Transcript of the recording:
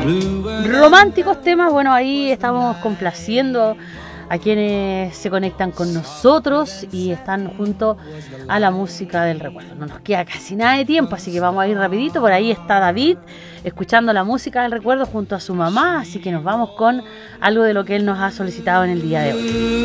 Románticos temas, bueno, ahí estamos complaciendo a quienes se conectan con nosotros y están junto a la música del recuerdo. No nos queda casi nada de tiempo, así que vamos a ir rapidito. Por ahí está David escuchando la música del recuerdo junto a su mamá, así que nos vamos con algo de lo que él nos ha solicitado en el día de hoy.